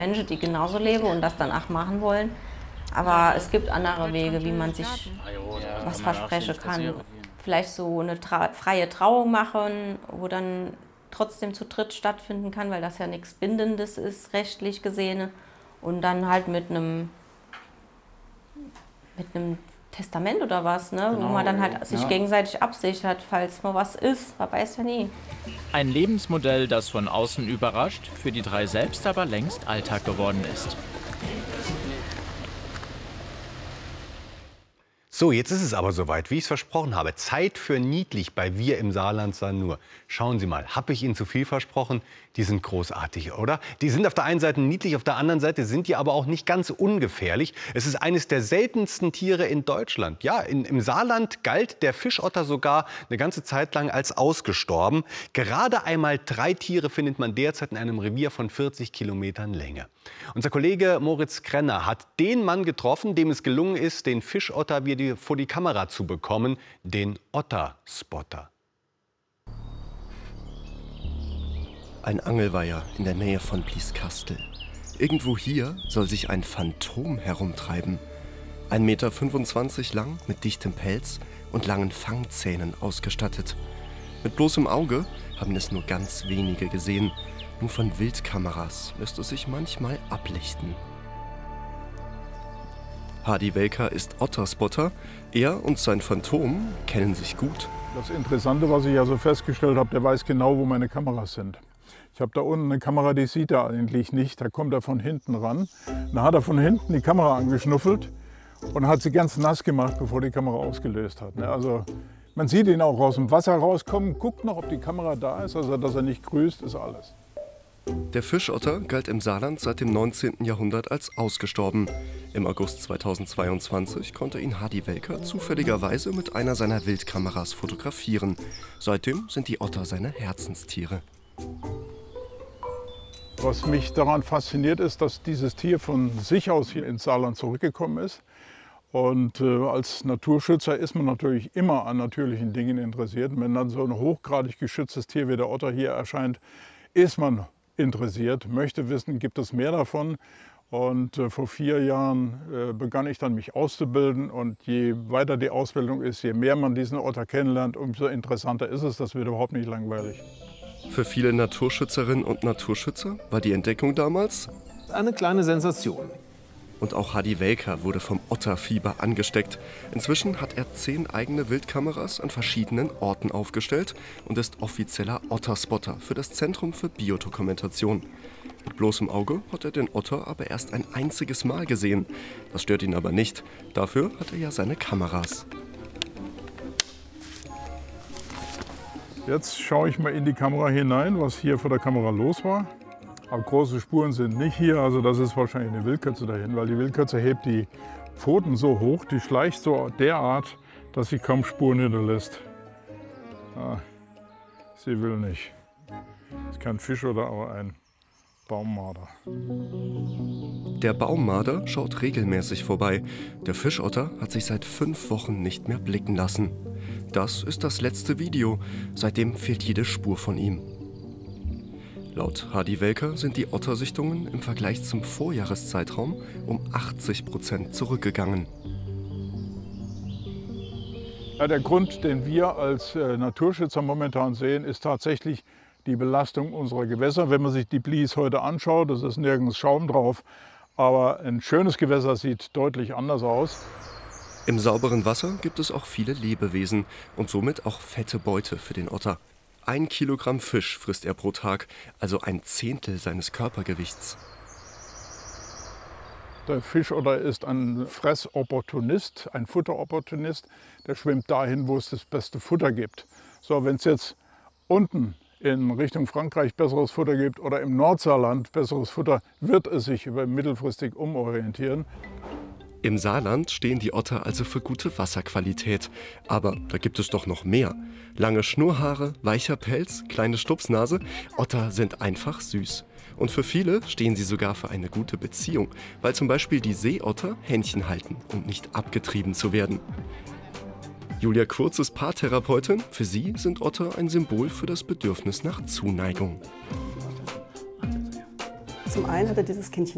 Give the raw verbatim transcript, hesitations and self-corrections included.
Menschen, die genauso leben und das dann auch machen wollen. Aber es gibt andere Wege, wie man sich was versprechen kann. Vielleicht so eine tra freie Trauung machen, wo dann trotzdem zu dritt stattfinden kann, weil das ja nichts Bindendes ist, rechtlich gesehen. Und dann halt mit einem, mit einem Testament oder was, ne? Genau, wo man dann halt sich ja. gegenseitig absichert, falls mal was ist. Man weiß ja nie. Ein Lebensmodell, das von außen überrascht, für die drei selbst aber längst Alltag geworden ist. So, jetzt ist es aber soweit, wie ich es versprochen habe. Zeit für niedlich bei Wir im Saarland sein nur. Schauen Sie mal, habe ich Ihnen zu viel versprochen? Die sind großartig, oder? Die sind auf der einen Seite niedlich, auf der anderen Seite sind die aber auch nicht ganz ungefährlich. Es ist eines der seltensten Tiere in Deutschland. Ja, in, im Saarland galt der Fischotter sogar eine ganze Zeit lang als ausgestorben. Gerade einmal drei Tiere findet man derzeit in einem Revier von vierzig Kilometern Länge. Unser Kollege Moritz Krenner hat den Mann getroffen, dem es gelungen ist, den Fischotter wieder vor die Kamera zu bekommen, den Otterspotter. Ein Angelweiher in der Nähe von Blieskastel. Irgendwo hier soll sich ein Phantom herumtreiben. ein Meter fünfundzwanzig lang, mit dichtem Pelz und langen Fangzähnen ausgestattet. Mit bloßem Auge haben es nur ganz wenige gesehen. Nur von Wildkameras lässt es sich manchmal ablichten. Hardy Welker ist Otterspotter. Er und sein Phantom kennen sich gut. Das Interessante, was ich also festgestellt habe, der weiß genau, wo meine Kameras sind. Ich habe da unten eine Kamera, die sieht er eigentlich nicht. Da kommt er von hinten ran. Dann hat er von hinten die Kamera angeschnuffelt und hat sie ganz nass gemacht, bevor die Kamera ausgelöst hat. Also man sieht ihn auch aus dem Wasser rauskommen, guckt noch, ob die Kamera da ist. Also dass er nicht grüßt, ist alles. Der Fischotter galt im Saarland seit dem neunzehnten Jahrhundert als ausgestorben. Im August zweitausendzweiundzwanzig konnte ihn Hardy Welker zufälligerweise mit einer seiner Wildkameras fotografieren. Seitdem sind die Otter seine Herzenstiere. Was mich daran fasziniert, ist, dass dieses Tier von sich aus hier ins Saarland zurückgekommen ist. Und äh, als Naturschützer ist man natürlich immer an natürlichen Dingen interessiert. Und wenn dann so ein hochgradig geschütztes Tier wie der Otter hier erscheint, ist man interessiert, möchte wissen, gibt es mehr davon. Und äh, vor vier Jahren äh, begann ich dann mich auszubilden. Und je weiter die Ausbildung ist, je mehr man diesen Otter kennenlernt, umso interessanter ist es. Das wird überhaupt nicht langweilig. Für viele Naturschützerinnen und Naturschützer war die Entdeckung damals eine kleine Sensation. Und auch Hardy Welker wurde vom Otterfieber angesteckt. Inzwischen hat er zehn eigene Wildkameras an verschiedenen Orten aufgestellt und ist offizieller Otterspotter für das Zentrum für Biodokumentation. Mit bloßem Auge hat er den Otter aber erst ein einziges Mal gesehen. Das stört ihn aber nicht. Dafür hat er ja seine Kameras. Jetzt schaue ich mal in die Kamera hinein, was hier vor der Kamera los war. Aber große Spuren sind nicht hier, also das ist wahrscheinlich eine Wildkatze dahin, weil die Wildkatze hebt die Pfoten so hoch, die schleicht so derart, dass sie kaum Spuren hinterlässt. Ah, sie will nicht. Das ist kein Fisch oder aber ein Baummarder. Der Baummarder schaut regelmäßig vorbei. Der Fischotter hat sich seit fünf Wochen nicht mehr blicken lassen. Das ist das letzte Video. Seitdem fehlt jede Spur von ihm. Laut Hardy Welker sind die Ottersichtungen im Vergleich zum Vorjahreszeitraum um achtzig Prozent zurückgegangen. Ja, der Grund, den wir als äh, Naturschützer momentan sehen, ist tatsächlich die Belastung unserer Gewässer. Wenn man sich die Blies heute anschaut, das ist nirgends Schaum drauf, aber ein schönes Gewässer sieht deutlich anders aus. Im sauberen Wasser gibt es auch viele Lebewesen und somit auch fette Beute für den Otter. Ein Kilogramm Fisch frisst er pro Tag, also ein Zehntel seines Körpergewichts. Der Fischotter ist ein Fressopportunist, ein Futteropportunist. Der schwimmt dahin, wo es das beste Futter gibt. So, wenn es jetzt unten in Richtung Frankreich besseres Futter gibt oder im Nordsaarland besseres Futter, wird es sich über mittelfristig umorientieren. Im Saarland stehen die Otter also für gute Wasserqualität. Aber da gibt es doch noch mehr. Lange Schnurrhaare, weicher Pelz, kleine Stupsnase. Otter sind einfach süß. Und für viele stehen sie sogar für eine gute Beziehung, weil zum Beispiel die Seeotter Händchen halten, um nicht abgetrieben zu werden. Julia Kurz ist Paartherapeutin. Für sie sind Otter ein Symbol für das Bedürfnis nach Zuneigung. Zum einen hat er dieses Kindchen